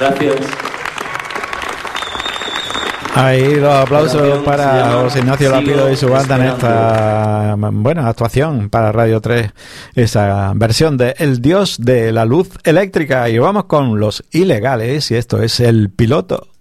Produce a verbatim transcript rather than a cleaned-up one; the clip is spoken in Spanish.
Gracias. Ahí los aplausos para José Ignacio Lapido y su banda en esta buena actuación para Radio tres, esa versión de El Dios de la Luz Eléctrica. Y vamos con Los Ilegales, y esto es El Piloto.